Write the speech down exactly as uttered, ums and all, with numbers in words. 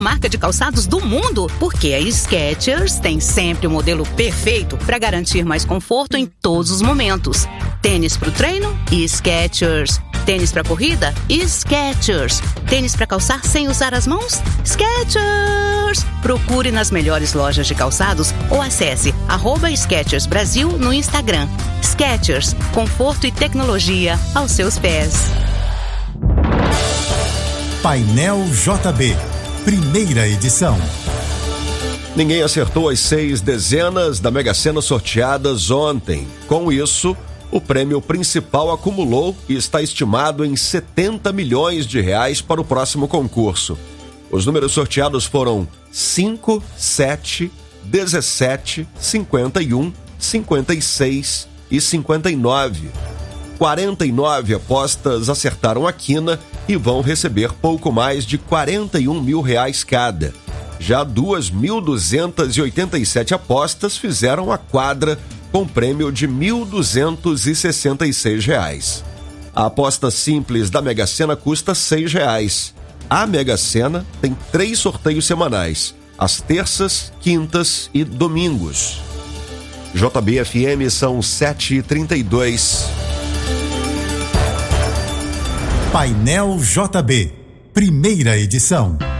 marca de calçados do mundo, porque a Skechers tem sempre o modelo perfeito para garantir mais conforto em todos os momentos. Tênis pro treino? Skechers. Tênis pra corrida? Skechers. Tênis pra calçar sem usar as mãos? Skechers. Procure nas melhores lojas de calçados ou acesse arroba Skechers Brasil no Instagram. Skechers, conforto e tecnologia aos seus pés. Painel J B, primeira edição. Ninguém acertou as seis dezenas da Mega Sena sorteadas ontem. Com isso, o prêmio principal acumulou e está estimado em setenta milhões de reais para o próximo concurso. Os números sorteados foram cinco, sete, dezessete, cinquenta e um, cinquenta e seis e cinquenta e nove. quarenta e nove apostas acertaram a quina e vão receber pouco mais de quarenta e um mil reais cada. Já duas mil duzentas e oitenta e sete apostas fizeram a quadra com prêmio de mil duzentos e sessenta e seis reais. A aposta simples da Mega Sena custa seis reais. A Mega Sena tem três sorteios semanais, às terças, quintas e domingos. J B F M são sete e trinta e dois. Painel J B, primeira edição.